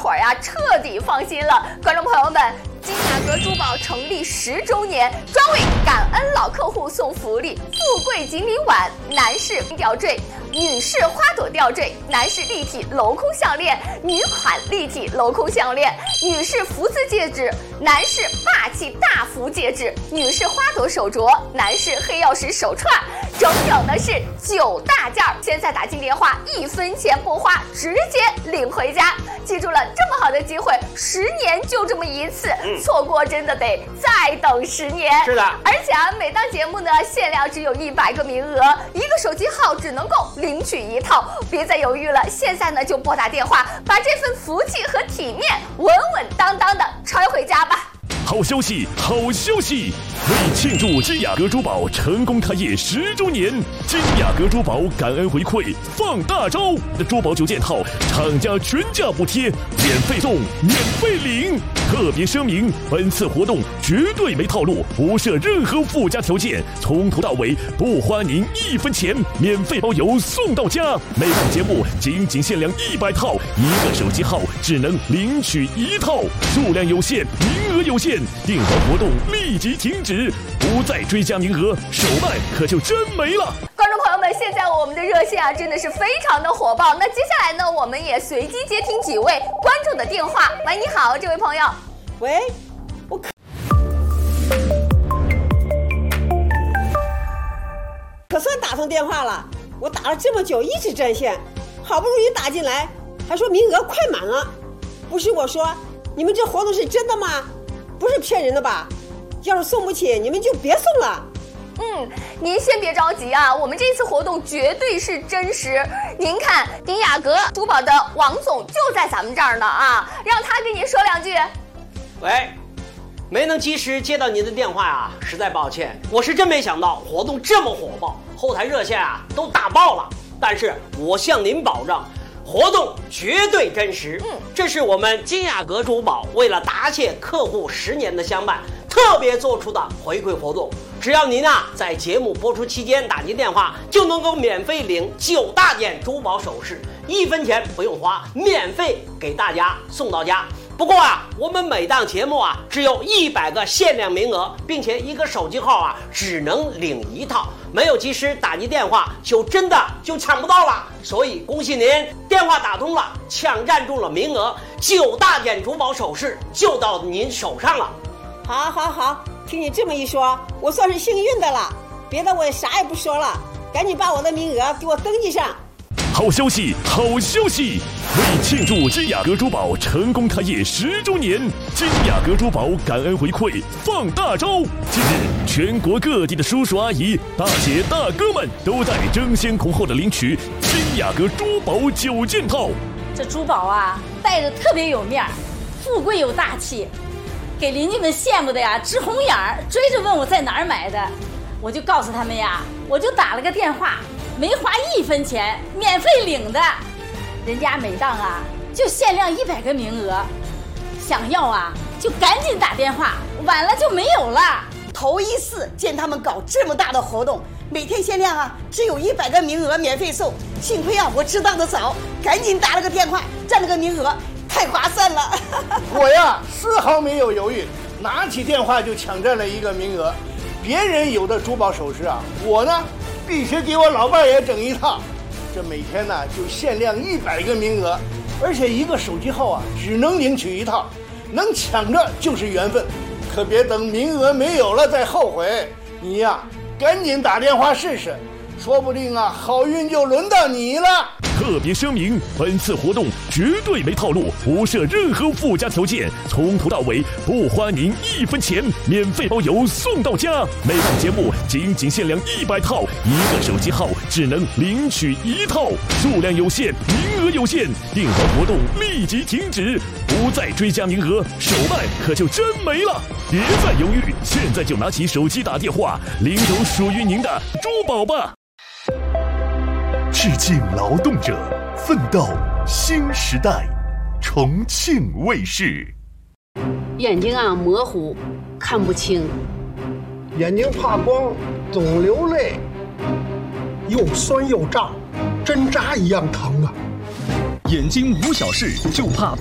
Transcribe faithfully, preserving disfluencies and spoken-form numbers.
伙儿呀彻底放心了。观众朋友们，金雅阁珠宝成立十周年，专为感恩老客户送福利：富贵锦鲤碗、男士吊坠、女士花朵吊坠、男士立体镂空项链、女款立体镂空项链、女士福字戒指、男士霸气大福戒指、女士花朵手镯、男士黑曜石手串，整整的是九大件。现在打进电话，一分钱不花，直接领回家。记住了，这么好的机会，十年就这么一次，嗯、错过真的得再等十年。 是的， 而且啊，每档节目呢，限量只有一百个名额，一个手机号只能够领取一套。别再犹豫了，现在呢就拨打电话，把这份福气和体面稳稳当当的揣回家吧。 好消息，好消息！为庆祝金雅阁珠宝成功开业十周年，金雅阁珠宝感恩回馈放大招！珠宝九件套，厂家全价补贴，免费送，免费领。特别声明：本次活动绝对没套路，不设任何附加条件，从头到尾不花您一分钱，免费包邮送到家。每档节目仅仅限量一百套，一个手机号只能领取一套，数量有限，名额有限。订单活动立即停止，不再追加名额，手办可就真没了。 观众朋友们，现在我们的热线啊真的是非常的火爆。那接下来呢，我们也随机接听几位观众的电话。喂，你好，这位朋友。 喂，我可可算打通电话了。我打了这么久，一直占线，好不容易打进来，还说名额快满了。不是我说，你们这活动是真的吗？不是骗人的吧？要是送不起，你们就别送了。 嗯，您先别着急啊，我们这次活动绝对是真实。您看，金雅阁珠宝的王总就在咱们这儿呢啊，让他跟您说两句。 喂，没能及时接到您的电话啊，实在抱歉。我是真没想到活动这么火爆，后台热线啊都打爆了。但是我向您保证，活动绝对真实。嗯，这是我们金雅阁珠宝为了答谢客户十年的相伴，特别做出的回馈活动。只要您啊在节目播出期间打进电话，就能够免费领九大件珠宝首饰，一分钱不用花，免费给大家送到家。不过啊，我们每档节目啊只有一百个限量名额，并且一个手机号啊只能领一套，没有及时打进电话就真的就抢不到了。所以恭喜您，电话打通了，抢占住了名额，九大件珠宝首饰就到您手上了。 好好好，听你这么一说，我算是幸运的了。别的我也啥也不说了，赶紧把我的名额给我登记上。 好消息，好消息！为庆祝金雅阁珠宝成功开业十周年，金雅阁珠宝感恩回馈放大招！近日，全国各地的叔叔阿姨、大姐大哥们都在争先恐后的领取金雅阁珠宝九件套。 这珠宝啊，戴着特别有面儿，富贵有大气，给邻居们羡慕的呀直红眼儿，追着问我在哪儿买的。我就告诉他们呀，我就打了个电话，没花一分钱，免费领的。人家每档啊就限量一百个名额，想要啊就赶紧打电话，晚了就没有了。 头一次见他们搞这么大的活动，每天限量啊只有一百个名额免费送。幸亏啊我知道的早，赶紧打了个电话，占了个名额，太划算了。 我呀丝毫没有犹豫，拿起电话就抢占了一个名额。别人有的珠宝首饰啊，我呢必须给我老伴也整一套。这每天呢就限量一百个名额，而且一个手机号啊只能领取一套，能抢着就是缘分，可别等名额没有了再后悔。你呀赶紧打电话试试，说不定啊好运就轮到你了。 特别声明：本次活动绝对没套路，不设任何附加条件，从头到尾不花您一分钱，免费包邮送到家。每档节目仅仅限量一百套，一个手机号只能领取一套，数量有限，名额有限，订单活动立即停止，不再追加名额，手办可就真没了。别再犹豫，现在就拿起手机打电话，领走属于您的珠宝吧。 致敬劳动者，奋斗新时代。重庆卫视。 眼睛啊模糊，看不清， 眼睛怕光，总流泪，又酸又胀，针扎一样疼啊。 眼睛无小事，就怕